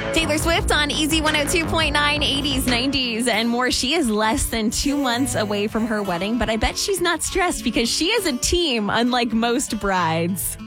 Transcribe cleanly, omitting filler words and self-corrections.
Taylor Swift on Easy 102.9, 80s, 90s, and more. She is less than 2 months away from her wedding, but I bet she's not stressed because she has a team, unlike most brides.